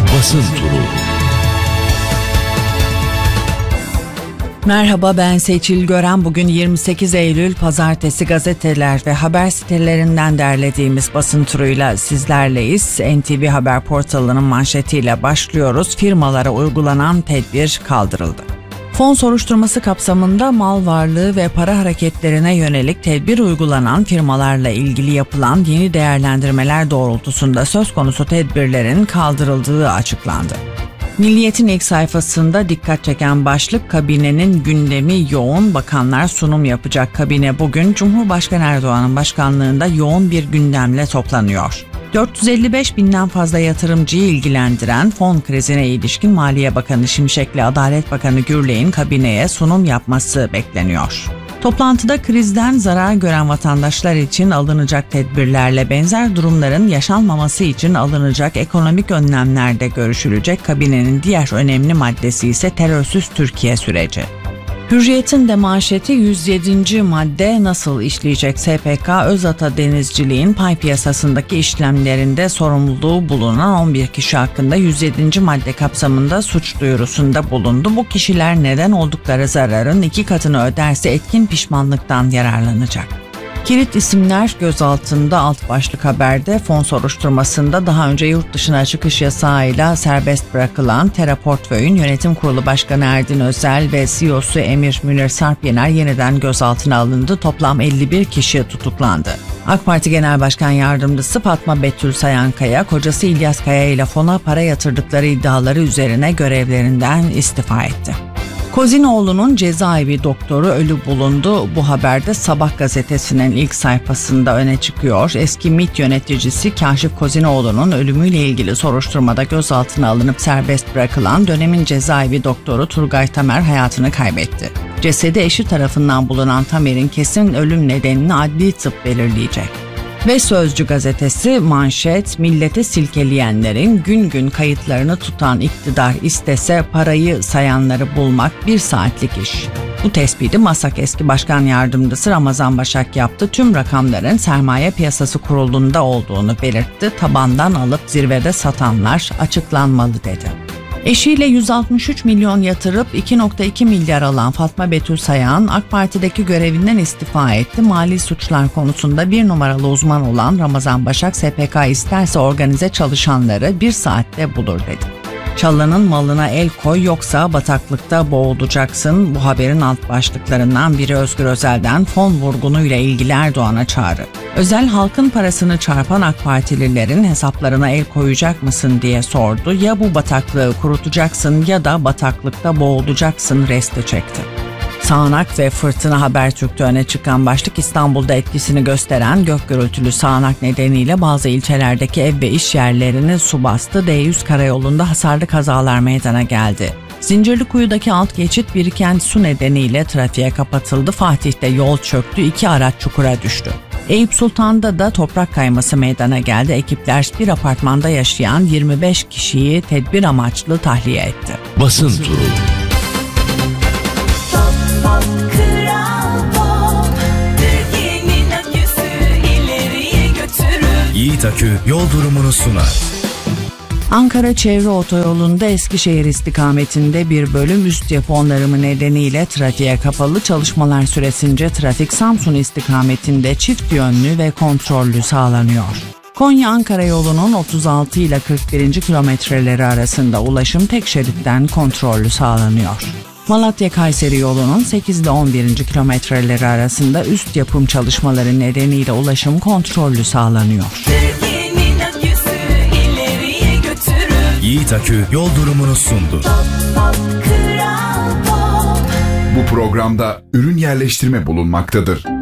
Basın Turu. Merhaba, ben Seçil Gören. Bugün 28 Eylül Pazartesi, gazeteler ve haber sitelerinden derlediğimiz basın turuyla sizlerleyiz. NTV Haber portalının manşetiyle başlıyoruz. Firmalara uygulanan tedbir kaldırıldı. Fon soruşturması kapsamında mal varlığı ve para hareketlerine yönelik tedbir uygulanan firmalarla ilgili yapılan yeni değerlendirmeler doğrultusunda söz konusu tedbirlerin kaldırıldığı açıklandı. Milliyet'in ilk sayfasında dikkat çeken başlık, kabinenin gündemi yoğun, bakanlar sunum yapacak. Kabine bugün Cumhurbaşkanı Erdoğan'ın başkanlığında yoğun bir gündemle toplanıyor. 455 binden fazla yatırımcıyı ilgilendiren fon krizine ilişkin Maliye Bakanı Şimşek'le Adalet Bakanı Gürlek'in kabineye sunum yapması bekleniyor. Toplantıda krizden zarar gören vatandaşlar için alınacak tedbirlerle benzer durumların yaşanmaması için alınacak ekonomik önlemler de görüşülecek. Kabinenin diğer önemli maddesi ise terörsüz Türkiye süreci. Hürriyet'in de manşeti 107. madde nasıl işleyecek? SPK, Özata Denizciliğin pay piyasasındaki işlemlerinde sorumluluğu bulunan 11 kişi hakkında 107. madde kapsamında suç duyurusunda bulundu. Bu kişiler neden oldukları zararın 2 katını öderse etkin pişmanlıktan yararlanacak. Kilit isimler gözaltında. Alt başlık haberde, fon soruşturmasında daha önce yurt dışına çıkış yasağıyla serbest bırakılan Tera Portföy'ün Yönetim Kurulu Başkanı Erdin Özel ve CEO'su Emir Münir Sarpyener yeniden gözaltına alındı. Toplam 51 kişi tutuklandı. AK Parti Genel Başkan Yardımcısı Fatma Betül Sayankaya, kocası İlyas Kaya ile fona para yatırdıkları iddiaları üzerine görevlerinden istifa etti. Kozinoğlu'nun cezaevi doktoru ölü bulundu. Bu haberde Sabah gazetesinin ilk sayfasında öne çıkıyor. Eski MİT yöneticisi Kaşif Kozinoğlu'nun ölümüyle ilgili soruşturmada gözaltına alınıp serbest bırakılan dönemin cezaevi doktoru Turgay Tamer hayatını kaybetti. Cesedi eşi tarafından bulunan Tamer'in kesin ölüm nedenini adli tıp belirleyecek. Ve Sözcü gazetesi manşet, millete silkeleyenlerin gün gün kayıtlarını tutan iktidar istese parayı sayanları bulmak 1 saatlik iş. Bu tespiti MASAK eski başkan yardımcısı Ramazan Başak yaptı. Tüm rakamların sermaye piyasası kurulunda olduğunu belirtti. Tabandan alıp zirvede satanlar açıklanmalı dedi. Eşiyle 163 milyon yatırıp 2.2 milyar alan Fatma Betül Sayan, AK Parti'deki görevinden istifa etti. Mali suçlar konusunda 1 numaralı uzman olan Ramazan Başak, SPK isterse organize çalışanları 1 saatte bulur dedi. Çalının malına el koy, yoksa bataklıkta boğulacaksın. Bu haberin alt başlıklarından biri. Özgür Özel'den fon vurgunuyla ilgili Erdoğan'a çağrı. Özel, halkın parasını çarpan AK Partililerin hesaplarına el koyacak mısın diye sordu. Ya bu bataklığı kurutacaksın ya da bataklıkta boğulacaksın resti çekti. Sağanak ve fırtına Habertürk'te öne çıkan başlık, İstanbul'da etkisini gösteren gök gürültülü sağanak nedeniyle bazı ilçelerdeki ev ve iş yerlerini su bastı. D100 karayolunda hasarlı kazalar meydana geldi. Zincirlikuyu'daki alt geçit biriken su nedeniyle trafiğe kapatıldı. Fatih'te yol çöktü, 2 araç çukura düştü. Eyüp Sultan'da da toprak kayması meydana geldi. Ekipler bir apartmanda yaşayan 25 kişiyi tedbir amaçlı tahliye etti. Basın Turu. Yiğit Akü yol durumunu sunar. Ankara Çevre Otoyolu'nda Eskişehir istikametinde bir bölüm üst yapı onarımı nedeniyle trafiğe kapalı. Çalışmalar süresince trafik Samsun istikametinde çift yönlü ve kontrollü sağlanıyor. Konya-Ankara yolunun 36 ile 41. kilometreleri arasında ulaşım tek şeritten kontrollü sağlanıyor. Malatya-Kayseri yolunun 8 ile 11. kilometreleri arasında üst yapım çalışmaları nedeniyle ulaşım kontrollü sağlanıyor. Yiğit Akü yol durumunu sundu. Bu programda ürün yerleştirme bulunmaktadır.